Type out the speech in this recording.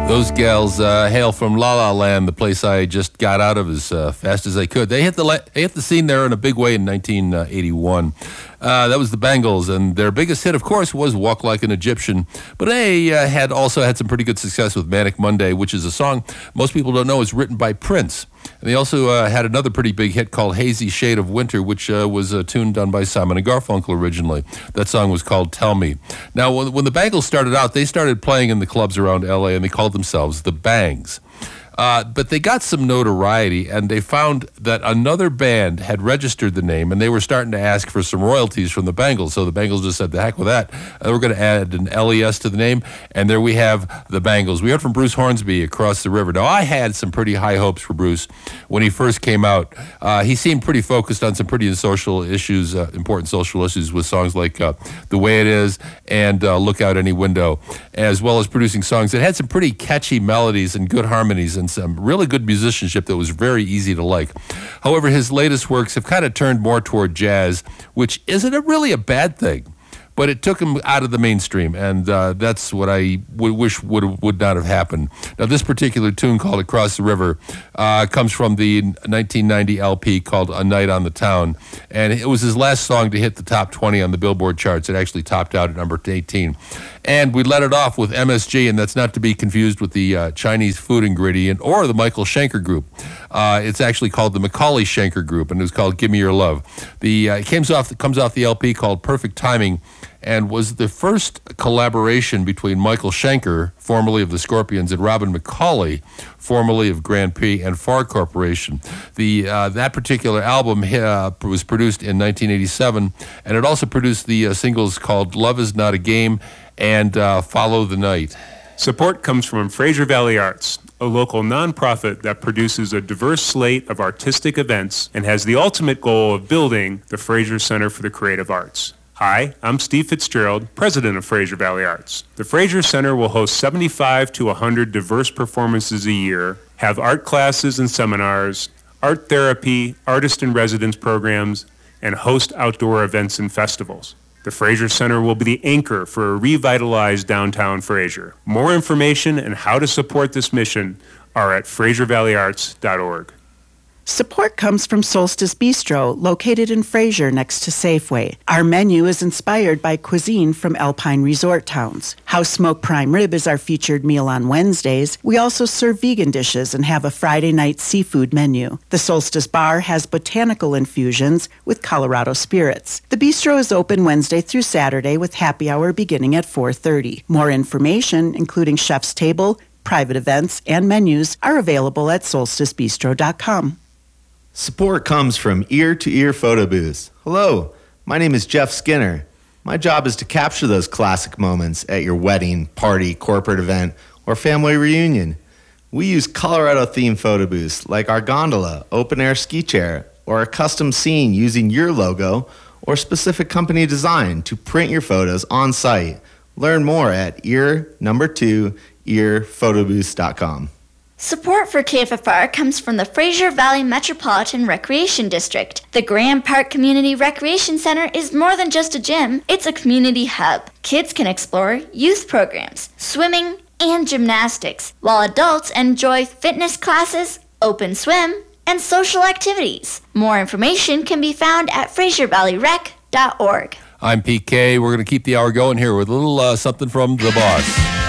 Those gals hail from La La Land, the place I just got out of as fast as I could. They hit the scene there in a big way in 1981. That was the Bangles, and their biggest hit, of course, was Walk Like an Egyptian. But they had some pretty good success with Manic Monday, which is a song most people don't know is written by Prince. And they also had another pretty big hit called Hazy Shade of Winter, which was a tune done by Simon & Garfunkel originally. That song was called Tell Me. Now, when the Bangles started out, they started playing in the clubs around L.A., and they called themselves the Bangs. But they got some notoriety, and they found that another band had registered the name, and they were starting to ask for some royalties from the Bangles. So the Bangles just said, the heck with that. We're going to add an LES to the name, and there we have the Bangles. We heard from Bruce Hornsby across the river. Now, I had some pretty high hopes for Bruce when he first came out. He seemed pretty focused on some pretty social issues, important social issues with songs like The Way It Is and Look Out Any Window, as well as producing songs that had some pretty catchy melodies and good harmonies and some really good musicianship that was very easy to like. However, his latest works have kind of turned more toward jazz, which isn't really a bad thing. But it took him out of the mainstream, and that's what I wish would not have happened. Now, this particular tune called Across the River comes from the 1990 LP called A Night on the Town, and it was his last song to hit the top 20 on the Billboard charts. It actually topped out at number 18. And we let it off with MSG, and that's not to be confused with the Chinese food ingredient or the Michael Schenker Group. It's actually called the Macaulay Schenker Group, and it was called Give Me Your Love. It comes off the LP called Perfect Timing, and was the first collaboration between Michael Schenker, formerly of the Scorpions, and Robin McCauley, formerly of Grand Prix and Far Corporation. That particular album was produced in 1987, and it also produced the singles called Love Is Not a Game and Follow the Night. Support comes from Fraser Valley Arts, a local nonprofit that produces a diverse slate of artistic events and has the ultimate goal of building the Fraser Center for the Creative Arts. Hi, I'm Steve Fitzgerald, president of Fraser Valley Arts. The Fraser Center will host 75 to 100 diverse performances a year, have art classes and seminars, art therapy, artist-in-residence programs, and host outdoor events and festivals. The Fraser Center will be the anchor for a revitalized downtown Fraser. More information and how to support this mission are at FraserValleyArts.org. Support comes from Solstice Bistro, located in Fraser next to Safeway. Our menu is inspired by cuisine from Alpine resort towns. House Smoked Prime Rib is our featured meal on Wednesdays. We also serve vegan dishes and have a Friday night seafood menu. The Solstice Bar has botanical infusions with Colorado spirits. The bistro is open Wednesday through Saturday with happy hour beginning at 4:30. More information, including chef's table, private events, and menus, are available at solsticebistro.com. Support comes from Ear to Ear Photo Booths. Hello, my name is Jeff Skinner. My job is to capture those classic moments at your wedding, party, corporate event, or family reunion. We use Colorado-themed photo booths like our gondola, open-air ski chair, or a custom scene using your logo or specific company design to print your photos on site. Learn more at earphotobooths.com. Support for KFFR comes from the Fraser Valley Metropolitan Recreation District. The Graham Park Community Recreation Center is more than just a gym, it's a community hub. Kids can explore youth programs, swimming, and gymnastics, while adults enjoy fitness classes, open swim, and social activities. More information can be found at FraserValleyRec.org. I'm PK. We're going to keep the hour going here with a little something from the boss.